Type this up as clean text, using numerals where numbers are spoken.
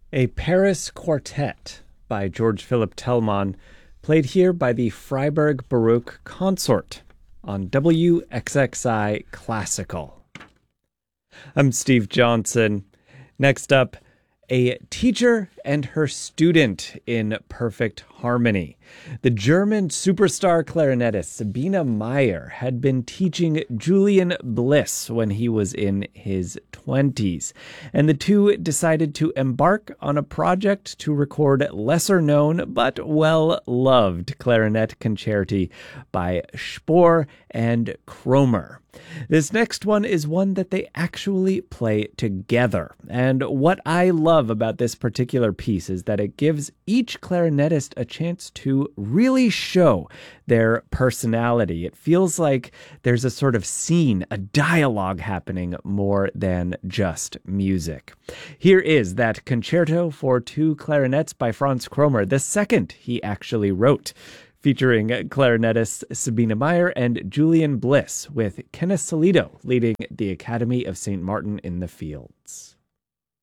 A Paris Quartet by George Philip Telemann, played here by the Freiburg Baroque Consort on WXXI Classical. I'm Steve Johnson. Next up, a teacher and her student in perfect harmony. The German superstar clarinetist Sabine Meyer had been teaching Julian Bliss when he was in his 20s, and the two decided to embark on a project to record lesser-known but well-loved clarinet concerti by Spohr and Kromer. This next one is one that they actually play together, and what I love about this particular piece is that it gives each clarinetist a chance to really show their personality. It feels like there's a sort of scene, a dialogue happening more than just music. Here is that concerto for two clarinets by Franz Kromer, the second he actually wrote, featuring clarinetists Sabine Meyer and Julian Bliss, with Kenneth Salido leading the Academy of St. Martin in the Fields.